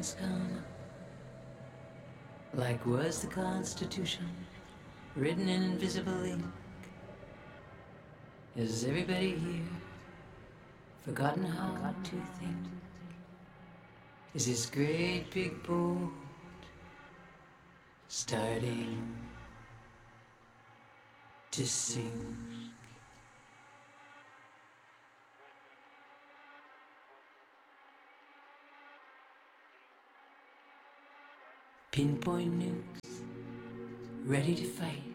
has come, like was the Constitution, written in invisible ink. Has everybody here forgotten how to think? Is this great big boat starting to sink? Pinpoint nukes, ready to fight.